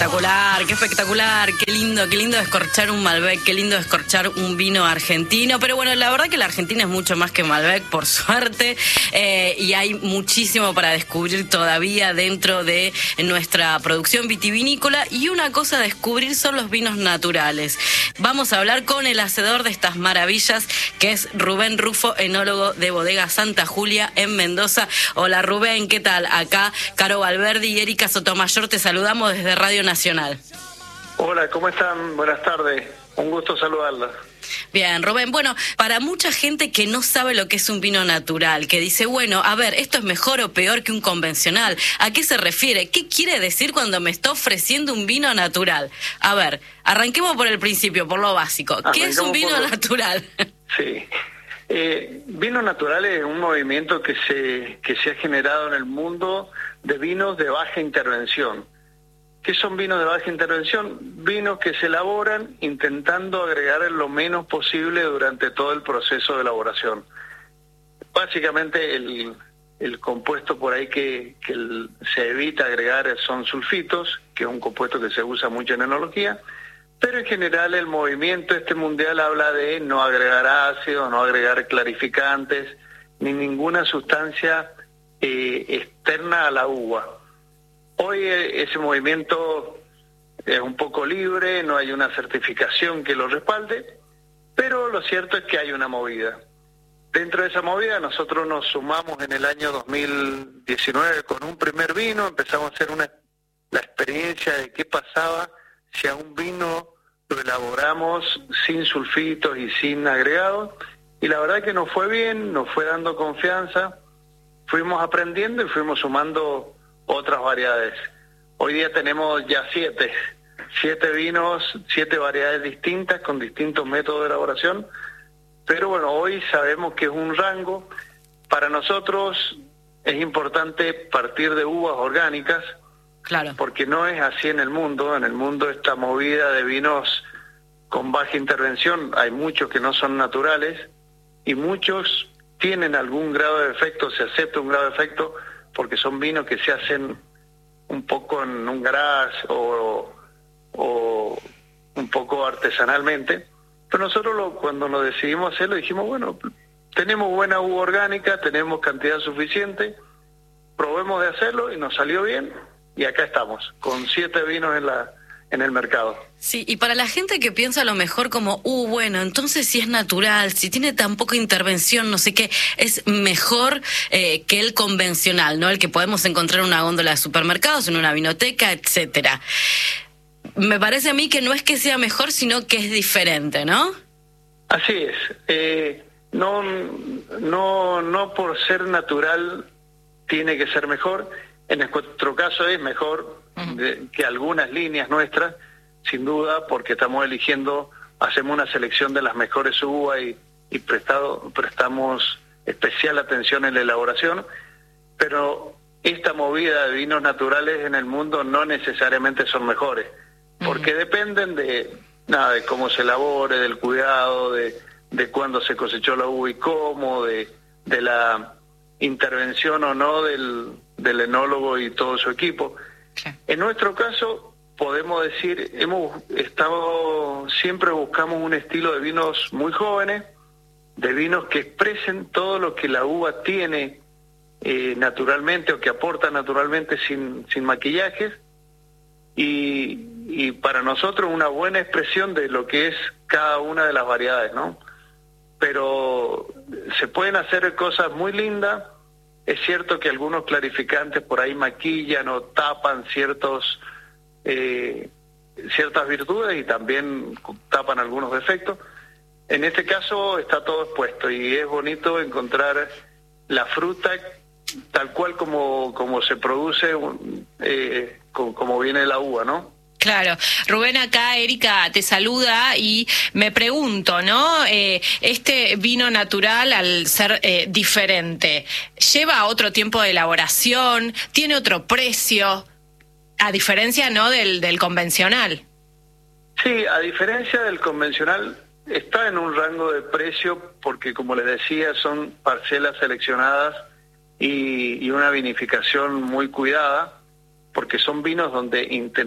qué espectacular, qué lindo descorchar un Malbec, qué lindo descorchar un vino argentino, pero bueno, la verdad que la Argentina es mucho más que Malbec, por suerte, y hay muchísimo para descubrir todavía dentro de nuestra producción vitivinícola, y una cosa a descubrir son los vinos naturales. Vamos a hablar con el hacedor de estas maravillas, que es Rubén Rufo, enólogo de Bodega Santa Julia en Mendoza. Hola Rubén, ¿qué tal? Acá Caro Valverde y Erika Sotomayor te saludamos desde Radio Nacional. Hola, ¿cómo están? Buenas tardes. Un gusto saludarla. Bien, Rubén, bueno, para mucha gente que no sabe lo que es un vino natural, que dice, bueno, a ver, ¿esto es mejor o peor que un convencional? ¿A qué se refiere? ¿Qué quiere decir cuando me está ofreciendo un vino natural? A ver, arranquemos por el principio, por lo básico. ¿Qué es un vino natural? Sí. Vino natural es un movimiento que se ha generado en el mundo de vinos de baja intervención. ¿Qué son vinos de baja intervención? Vinos que se elaboran intentando agregar lo menos posible durante todo el proceso de elaboración. Básicamente el compuesto por ahí que se evita agregar son sulfitos, que es un compuesto que se usa mucho en enología, pero en general el movimiento mundial habla de no agregar ácido, no agregar clarificantes, ni ninguna sustancia externa a la uva. Hoy ese movimiento es un poco libre, no hay una certificación que lo respalde, pero lo cierto es que hay una movida. Dentro de esa movida nosotros nos sumamos en el año 2019 con un primer vino, empezamos a hacer la experiencia de qué pasaba si a un vino lo elaboramos sin sulfitos y sin agregados, y la verdad que nos fue bien, nos fue dando confianza, fuimos aprendiendo y fuimos sumando otras variedades. Hoy día tenemos ya 7 vinos, 7 variedades distintas con distintos métodos de elaboración, pero bueno, hoy sabemos que es un rango. Para nosotros es importante partir de uvas orgánicas, claro, porque no es así en el mundo. En el mundo esta movida de vinos con baja intervención, hay muchos que no son naturales y muchos tienen algún grado de efecto, se acepta un grado de efecto, porque son vinos que se hacen un poco en un garage o un poco artesanalmente. Pero nosotros cuando nos decidimos hacerlo dijimos, bueno, tenemos buena uva orgánica, tenemos cantidad suficiente, probemos de hacerlo y nos salió bien, y acá estamos, con 7 vinos en el mercado. Sí, y para la gente que piensa a lo mejor como, bueno, entonces si es natural, si tiene tan poca intervención, no sé qué, es mejor que el convencional, ¿no? El que podemos encontrar en una góndola de supermercados, en una vinoteca, etcétera. Me parece a mí que no es que sea mejor, sino que es diferente, ¿no? Así es. No por ser natural tiene que ser mejor. En nuestro caso es mejor que algunas líneas nuestras, sin duda, porque estamos hacemos una selección de las mejores uvas y prestamos especial atención en la elaboración, pero esta movida de vinos naturales en el mundo no necesariamente son mejores, porque dependen de cómo se elabore, del cuidado, de cuándo se cosechó la uva y cómo, de la intervención o no del enólogo y todo su equipo. Sí. En nuestro caso, podemos decir, siempre buscamos un estilo de vinos muy jóvenes, de vinos que expresen todo lo que la uva tiene naturalmente, o que aporta naturalmente sin maquillajes, y para nosotros una buena expresión de lo que es cada una de las variedades, ¿no? Pero se pueden hacer cosas muy lindas. Es cierto que algunos clarificantes por ahí maquillan o tapan ciertas virtudes y también tapan algunos defectos. En este caso está todo expuesto y es bonito encontrar la fruta tal cual como se produce, como viene la uva, ¿no? Claro. Rubén, acá Erika te saluda y me pregunto, ¿no? Este vino natural, al ser diferente, ¿lleva otro tiempo de elaboración? ¿Tiene otro precio? A diferencia, ¿no?, del convencional. Sí, a diferencia del convencional, está en un rango de precio porque, como les decía, son parcelas seleccionadas y una vinificación muy cuidada, porque son vinos donde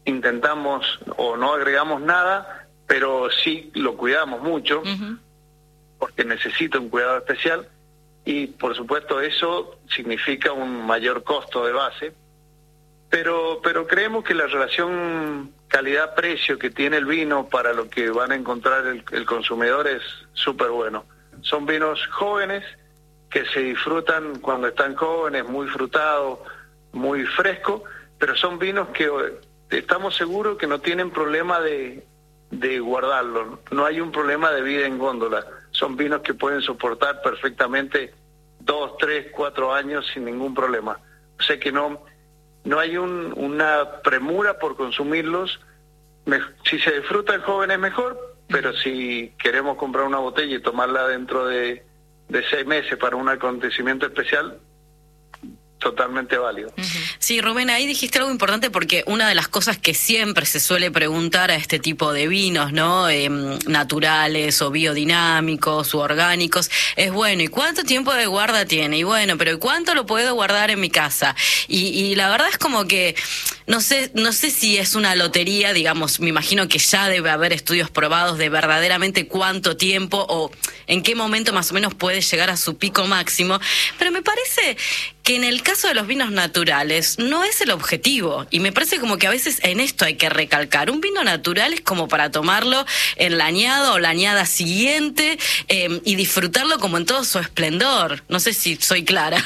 intentamos o no agregamos nada, pero sí lo cuidamos mucho, porque necesita un cuidado especial, y por supuesto eso significa un mayor costo de base, pero creemos que la relación calidad-precio que tiene el vino para lo que van a encontrar el consumidor es súper bueno. Son vinos jóvenes que se disfrutan cuando están jóvenes, muy frutados, muy frescos, pero son vinos que estamos seguros que no tienen problema de guardarlo. No hay un problema de vida en góndola. Son vinos que pueden soportar perfectamente 2, 3, 4 años sin ningún problema. O sea que no hay una premura por consumirlos. Si se disfrutan jóvenes mejor, pero si queremos comprar una botella y tomarla dentro de 6 meses para un acontecimiento especial, totalmente válido. Sí, Rubén, ahí dijiste algo importante, porque una de las cosas que siempre se suele preguntar a este tipo de vinos, ¿no? Naturales o biodinámicos o orgánicos, es bueno, ¿y cuánto tiempo de guarda tiene? Y bueno, pero ¿y cuánto lo puedo guardar en mi casa? Y la verdad es como que no sé si es una lotería, digamos, me imagino que ya debe haber estudios probados de verdaderamente cuánto tiempo o en qué momento más o menos puede llegar a su pico máximo, pero me parece que en el caso de los vinos naturales no es el objetivo, y me parece como que a veces en esto hay que recalcar, un vino natural es como para tomarlo en la añada o la añada siguiente y disfrutarlo como en todo su esplendor. No sé si soy clara.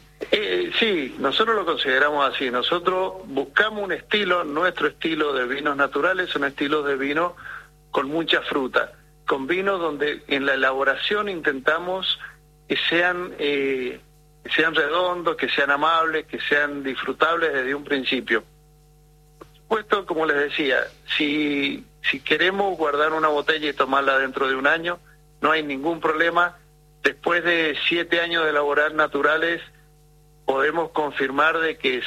Sí, nosotros lo consideramos así. Nosotros buscamos un estilo, nuestro estilo de vinos naturales, son estilos de vino con mucha fruta, con vinos donde en la elaboración intentamos que sean redondos, que sean amables, que sean disfrutables desde un principio. Por supuesto, como les decía, si queremos guardar una botella y tomarla dentro de un año, no hay ningún problema. Después de 7 años de elaborar naturales, podemos confirmar de que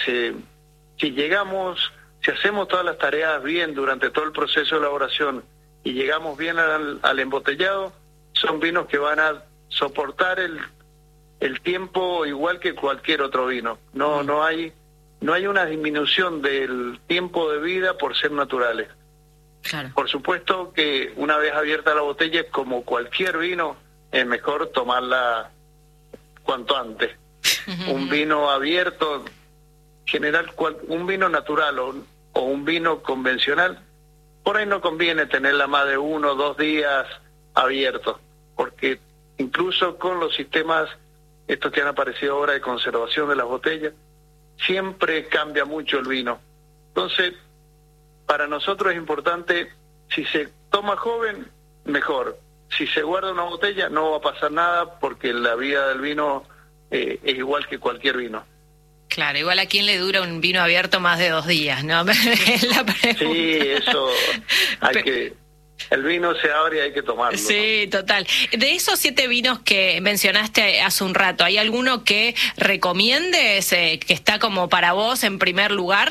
si hacemos todas las tareas bien durante todo el proceso de elaboración y llegamos bien al embotellado, son vinos que van a soportar el tiempo igual que cualquier otro vino. No hay una disminución del tiempo de vida por ser naturales. Claro. Por supuesto que una vez abierta la botella, como cualquier vino, es mejor tomarla cuanto antes. Un vino abierto, un vino natural o un vino convencional, por ahí no conviene tenerla más de 1 o 2 días abierto, porque incluso con los sistemas estos que han aparecido ahora de conservación de las botellas, siempre cambia mucho el vino. Entonces, para nosotros es importante, si se toma joven, mejor. Si se guarda una botella, no va a pasar nada, porque la vida del vino es igual que cualquier vino. Claro, igual a quién le dura un vino abierto más de 2 días, ¿no? Es la pregunta. Sí, eso el vino se abre y hay que tomarlo. Sí, ¿no? Total. De esos 7 vinos que mencionaste hace un rato, ¿hay alguno que recomiendes, que está como para vos en primer lugar?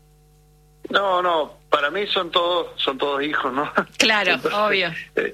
No, para mí son todos hijos, ¿no? Claro, entonces, obvio.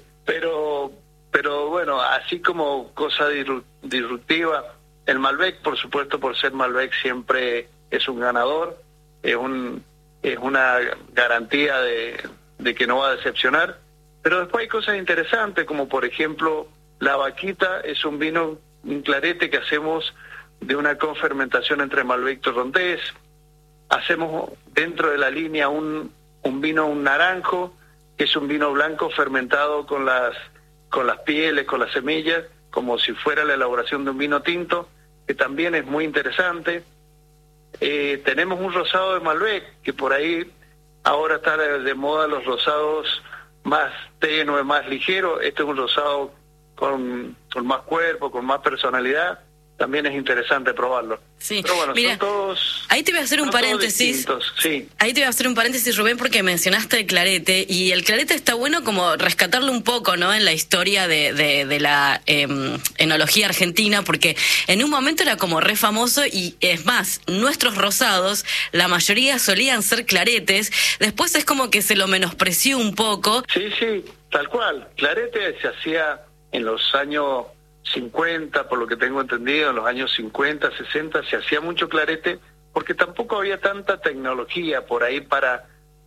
Pero bueno, así como cosa disruptiva, el Malbec, por supuesto, por ser Malbec siempre es un ganador, es una garantía de que no va a decepcionar. Pero después hay cosas interesantes, como por ejemplo la Vaquita, es un vino, un clarete que hacemos de una confermentación entre Malbec y Torrontés. Hacemos dentro de la línea un vino, un naranjo, que es un vino blanco fermentado con las pieles, con las semillas, como si fuera la elaboración de un vino tinto, que también es muy interesante. Tenemos un rosado de Malbec, que por ahí ahora está de moda los rosados más tenue, más ligeros. Este es un rosado con más cuerpo, con más personalidad. También es interesante probarlo. Sí. Pero bueno, mira, son todos... Ahí te voy a hacer un paréntesis. Sí. Ahí te voy a hacer un paréntesis, Rubén, porque mencionaste el clarete, y el clarete está bueno como rescatarlo un poco, ¿no? En la historia de la enología argentina, porque en un momento era como re famoso, y es más, nuestros rosados, la mayoría solían ser claretes. Después es como que se lo menospreció un poco. Sí, tal cual. Clarete se hacía en los años 50, por lo que tengo entendido, en los años 50, 60, se hacía mucho clarete, porque tampoco había tanta tecnología por ahí para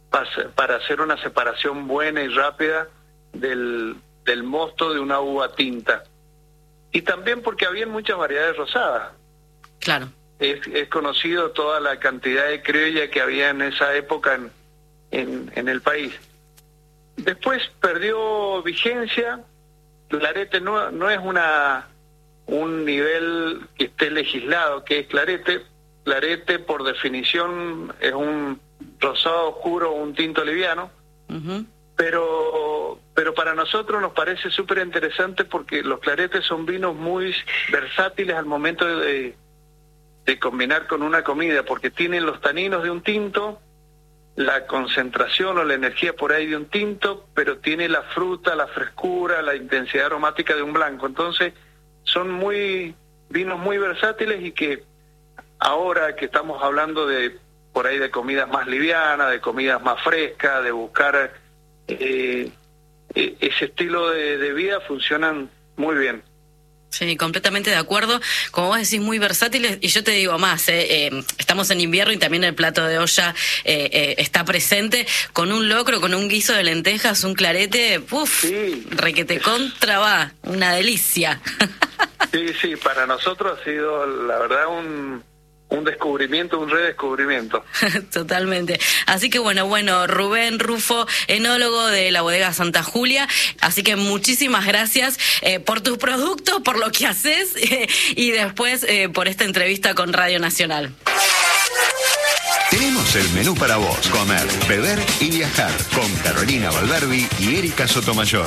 para hacer una separación buena y rápida del mosto de una uva tinta. Y también porque había muchas variedades rosadas. Claro. Es conocido toda la cantidad de criolla que había en esa época en el país. Después perdió vigencia. Clarete no es un nivel que esté legislado, que es clarete. Clarete, por definición, es un rosado oscuro o un tinto liviano. Uh-huh. Pero para nosotros nos parece súper interesante porque los claretes son vinos muy versátiles al momento de combinar con una comida, porque tienen los taninos de un tinto, la concentración o la energía por ahí de un tinto, pero tiene la fruta, la frescura, la intensidad aromática de un blanco. Entonces son vinos muy versátiles, y que ahora que estamos hablando de por ahí de comidas más livianas, de comidas más frescas, de buscar ese estilo de vida, funcionan muy bien. Sí, completamente de acuerdo. Como vos decís, muy versátiles. Y yo te digo más, estamos en invierno y también el plato de olla está presente. Con un locro, con un guiso de lentejas, un clarete, sí, requete contra va, una delicia. Sí, para nosotros ha sido, la verdad, un descubrimiento, un redescubrimiento. Totalmente. Así que bueno, Rubén Rufo, enólogo de la bodega Santa Julia. Así que muchísimas gracias por tus productos, por lo que haces y después por esta entrevista con Radio Nacional. Tenemos el menú para vos: comer, beber y viajar, con Carolina Valverbi y Erika Sotomayor.